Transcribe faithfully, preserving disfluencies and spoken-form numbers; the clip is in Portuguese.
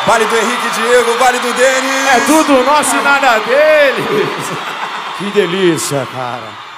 Vale do Henrique e Diego, vale do Denis. É tudo nosso e nada deles. Que delícia, cara.